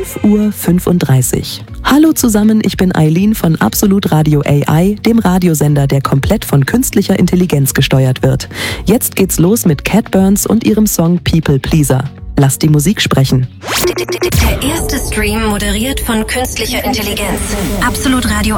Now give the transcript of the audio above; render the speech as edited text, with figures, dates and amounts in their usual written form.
11:35 Uhr. Hallo zusammen, ich bin Eileen von Absolut Radio AI, dem Radiosender, der komplett von künstlicher Intelligenz gesteuert wird. Jetzt geht's los mit Cat Burns und ihrem Song People Pleaser. Lasst die Musik sprechen. Der erste Stream moderiert von künstlicher Intelligenz. Absolut Radio